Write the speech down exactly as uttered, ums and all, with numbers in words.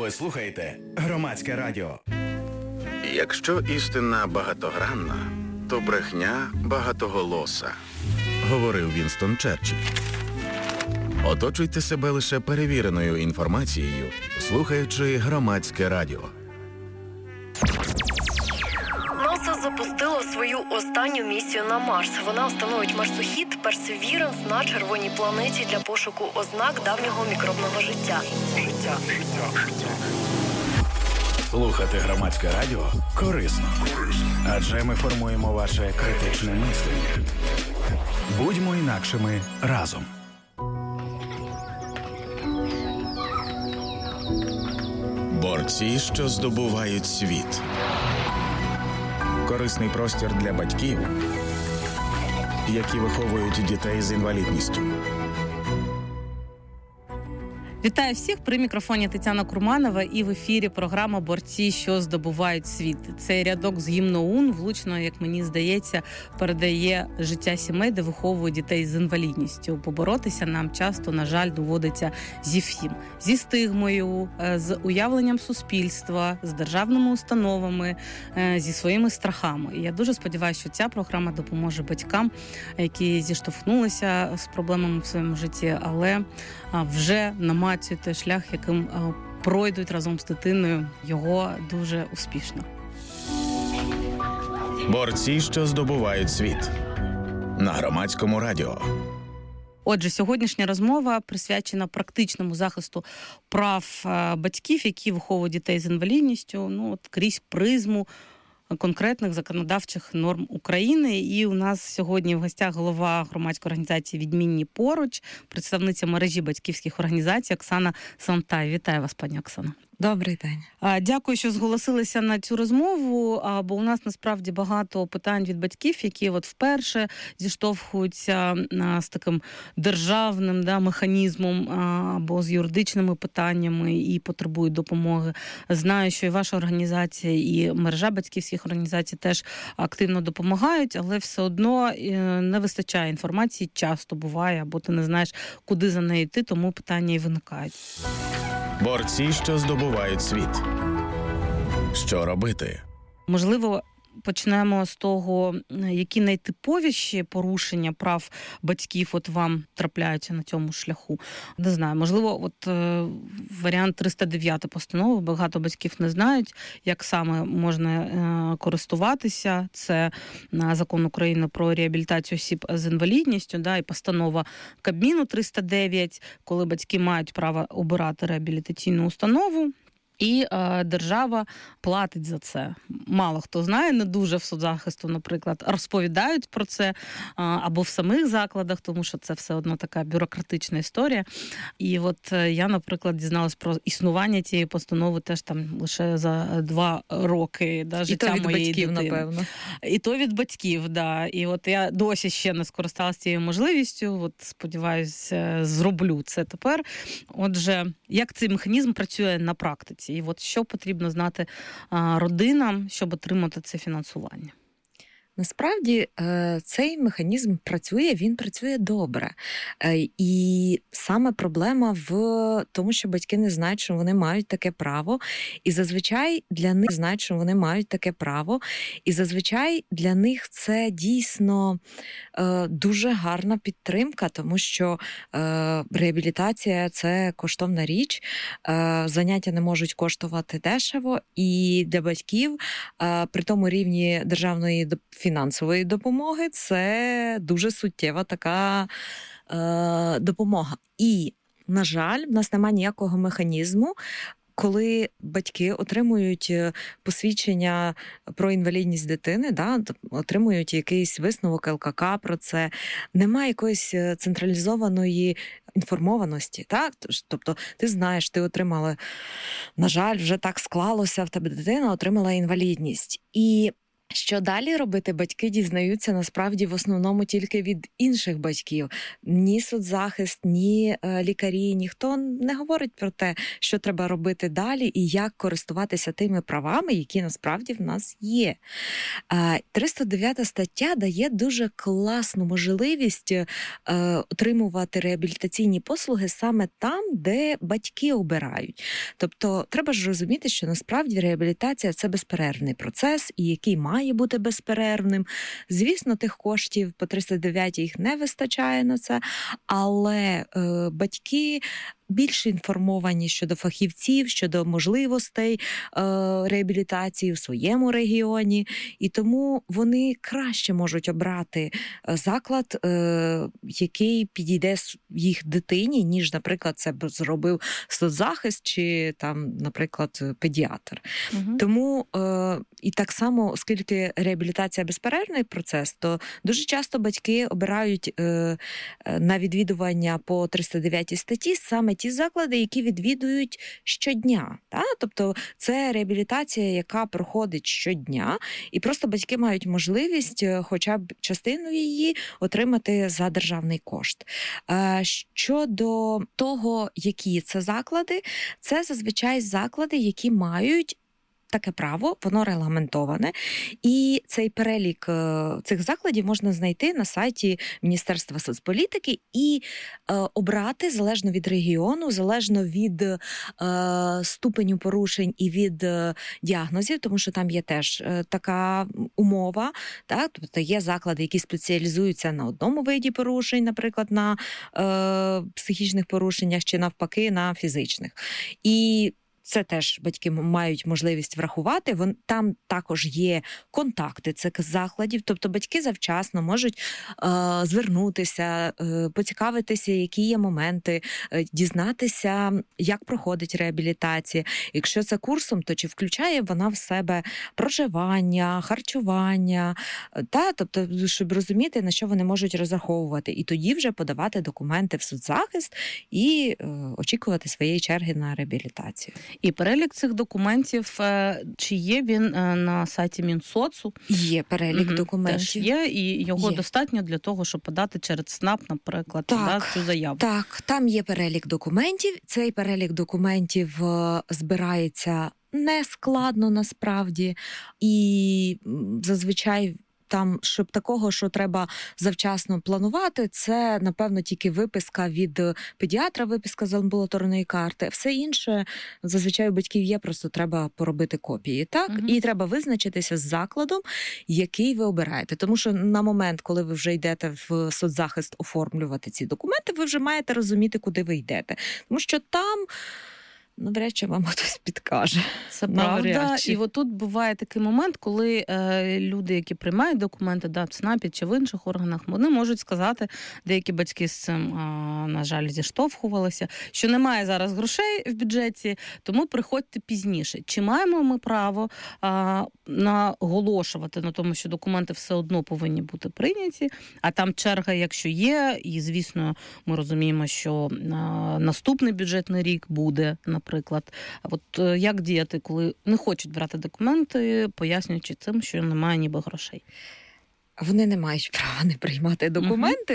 Ви слухаєте Громадське радіо. Якщо істина багатогранна, то брехня багатоголоса, говорив Вінстон Черчилль. Оточуйте себе лише перевіреною інформацією, слухаючи Громадське радіо. НАСА запустило свою останню місію на Марс. Вона встановить марсохід Perseverance на червоній планеті для пошуку ознак давнього мікробного життя. Життя. Слухати Громадське радіо корисно. Адже ми формуємо ваше критичне мислення. Будьмо інакшими разом. Борці, що здобувають світ. Корисний простір для батьків, які виховують дітей з інвалідністю. Вітаю всіх, при мікрофоні Тетяна Курманова і в ефірі програма «Борці, що здобувають світ». Цей рядок з гімну ОУН влучно, як мені здається, передає життя сімей, де виховують дітей з інвалідністю. Поборотися нам часто, на жаль, доводиться зі всім. Зі стигмою, з уявленням суспільства, з державними установами, зі своїми страхами. І я дуже сподіваюся, що ця програма допоможе батькам, які зіштовхнулися з проблемами в своєму житті, але вже намагаються той шлях, яким пройдуть разом з дитиною, його дуже успішно. Борці, що здобувають світ. На Громадському радіо. Отже, сьогоднішня розмова присвячена практичному захисту прав батьків, які виховують дітей з інвалідністю, ну, от, крізь призму конкретних законодавчих норм України. І у нас сьогодні в гостях голова громадської організації «Відмінні поруч», представниця мережі батьківських організацій Оксана Сонтай. Вітаю вас, пані Оксана. Добрий день. Дякую, що зголосилися на цю розмову, бо у нас насправді багато питань від батьків, які от вперше зіштовхуються з таким державним да, механізмом або з юридичними питаннями і потребують допомоги. Знаю, що і ваша організація, і мережа батьківських організацій теж активно допомагають, але все одно не вистачає інформації, часто буває, або ти не знаєш, куди за нею йти, тому питання і виникають. Борці, що здобувають світ. Що робити? Можливо, почнемо з того, які найтиповіші порушення прав батьків от вам трапляються на цьому шляху. Не знаю, можливо, от е, варіант триста дев'ятої постанови, багато батьків не знають, як саме можна е, користуватися. Це е, закон України про реабілітацію осіб з інвалідністю, да, і постанова Кабміну триста дев'ять, коли батьки мають право обирати реабілітаційну установу. І е, держава платить за це. Мало хто знає, не дуже в соцзахисту, наприклад, розповідають про це, е, або в самих закладах, тому що це все одно така бюрократична історія. І от е, я, наприклад, дізналась про існування цієї постанови теж там лише за два роки да, життя моєї дитини. І то від батьків, напевно. І то від батьків, да. І от я досі ще не скористалася цією можливістю, от сподіваюся, зроблю це тепер. Отже, як цей механізм працює на практиці? І от що потрібно знати а, родинам, щоб отримати це фінансування? Насправді цей механізм працює, він працює добре. І саме проблема в тому, що батьки не знають, що вони мають таке право. І зазвичай для них знають, що вони мають таке право. І зазвичай для них це дійсно дуже гарна підтримка, тому що реабілітація – це коштовна річ, заняття не можуть коштувати дешево. І для батьків при тому рівні державної фінансової допомоги це дуже суттєва така е, допомога. І, на жаль, в нас немає ніякого механізму, коли батьки отримують посвідчення про інвалідність дитини, да, отримують якийсь висновок ел ка ка про це, немає якоїсь централізованої інформованості. Так? Тобто ти знаєш, ти отримала, на жаль, вже так склалося, в тебе дитина отримала інвалідність. І Що далі робити, батьки дізнаються насправді в основному тільки від інших батьків. Ні соцзахист, ні лікарі, ніхто не говорить про те, що треба робити далі і як користуватися тими правами, які насправді в нас є. триста дев'ята стаття дає дуже класну можливість отримувати реабілітаційні послуги саме там, де батьки обирають. Тобто треба ж розуміти, що насправді реабілітація – це безперервний процес, і який має бути безперервним. Звісно, тих коштів по триста дев'ятій їх не вистачає на це, але е, батьки більш інформовані щодо фахівців, щодо можливостей е, реабілітації в своєму регіоні, і тому вони краще можуть обрати заклад, е, який підійде їх дитині, ніж, наприклад, це б зробив соцзахист чи, там, наприклад, педіатр. Угу. Тому е, і так само, оскільки реабілітація безперервний процес, то дуже часто батьки обирають е, на відвідування по триста дев'ятій статті саме ті заклади, які відвідують щодня. Та? Тобто це реабілітація, яка проходить щодня, і просто батьки мають можливість хоча б частину її отримати за державний кошт. Щодо того, які це заклади, це зазвичай заклади, які мають таке право, воно регламентоване, і цей перелік цих закладів можна знайти на сайті Міністерства соцполітики і е, обрати залежно від регіону, залежно від е, ступеню порушень і від е, діагнозів, тому що там є теж е, така умова, так? Тобто є заклади, які спеціалізуються на одному виді порушень, наприклад, на е, психічних порушеннях чи навпаки на фізичних. І це теж батьки мають можливість врахувати. Вон, там також є контакти цих закладів, тобто батьки завчасно можуть е, звернутися, е, поцікавитися, які є моменти, е, дізнатися, як проходить реабілітація. Якщо це курсом, то чи включає вона в себе проживання, харчування, та, тобто, щоб розуміти, на що вони можуть розраховувати. І тоді вже подавати документи в соцзахист і е, очікувати своєї черги на реабілітацію. І перелік цих документів, чи є він на сайті Мінсоцу? Є перелік угу, документів. Теж є, і його є. Достатньо для того, щоб подати через СНАП, наприклад, так, да, цю заяву. Так, там є перелік документів. Цей перелік документів збирається нескладно насправді. І зазвичай там, щоб такого, що треба завчасно планувати, це, напевно, тільки виписка від педіатра, виписка з амбулаторної карти. Все інше, зазвичай у батьків є, просто треба поробити копії, так? Угу. І треба визначитися з закладом, який ви обираєте. Тому що на момент, коли ви вже йдете в соцзахист оформлювати ці документи, ви вже маєте розуміти, куди ви йдете. Тому що там навряд чи вам хтось підкаже. Це правда. І от тут буває такий момент, коли е, люди, які приймають документи, да, в ЦНАПі чи в інших органах, вони можуть сказати, деякі батьки з цим, е, на жаль, зіштовхувалися, що немає зараз грошей в бюджеті, тому приходьте пізніше. Чи маємо ми право е, наголошувати на тому, що документи все одно повинні бути прийняті, а там черга, якщо є, і, звісно, ми розуміємо, що е, наступний бюджетний рік буде, наприклад. От як діяти, коли не хочуть брати документи, пояснюючи цим, що немає ніби грошей? Вони не мають права не приймати документи.